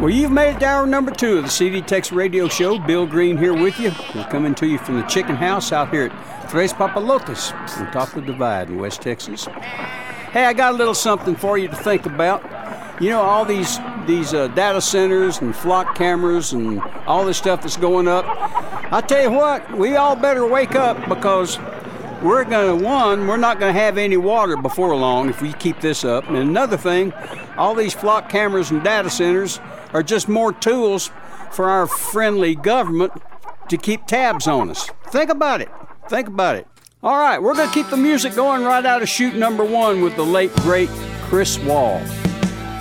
Well, you've made it to hour number 2 of the CD Tex Radio Show. Bill Green here with you. We're coming to you from the Chicken House out here at Tres Papalotes on top of the Divide in West Texas. Hey, I got a little something for you to think about. You know, all these data centers and flock cameras and all this stuff that's going up. I tell you what, we all better wake up, because we're not going to have any water before long if we keep this up. And another thing, all these flock cameras and data centers are just more tools for our friendly government to keep tabs on us. Think about it. Think about it. All right, we're going to keep the music going right out of chute number 1 with the late, great Chris Wall.